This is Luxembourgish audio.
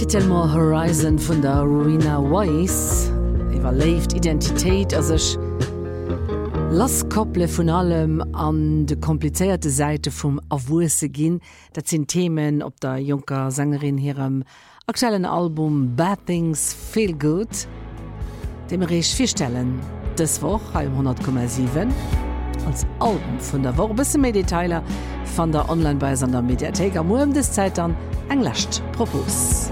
Titelmal Horizon vun der Rowena Weiss iwwerleeft Identitéit as sech lass kopple vun allem an de komplizierte Seite vum Awuse ginn, dat sinn Themen op der Junker Sängerin hirem aktuellen Album Bad Things Feel Good, dem Reech firstellen des woch 100,7 als Album vun der Woche bisse méi Detailer van der Online-Beisander Mediathek am des Zeit an englecht Propos.